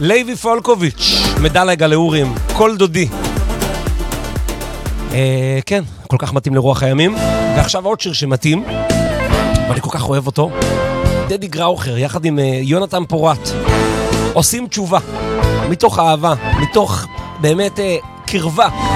לייבי פולקוביץ', מדלג על האורים, כל דודי. כן, כל כך מתאים לרוח הימים. ועכשיו עוד שיר שמתאים, ואני כל כך אוהב אותו. דדי גראוכר, יחד עם יונתן פורט. עושים תשובה, מתוך אהבה, מתוך באמת קרבה.